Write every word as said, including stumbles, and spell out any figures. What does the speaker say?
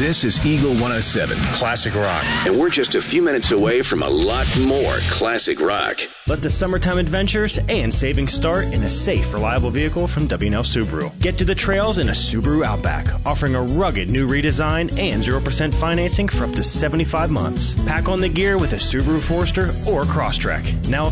This is Eagle one oh seven. Classic rock. And we're just a few minutes away from a lot more classic rock. Let the summertime adventures and savings start in a safe, reliable vehicle from W and L Subaru. Get to the trails in a Subaru Outback, offering a rugged new redesign and zero percent financing for up to seventy-five months. Pack on the gear with a Subaru Forester or Crosstrek. Now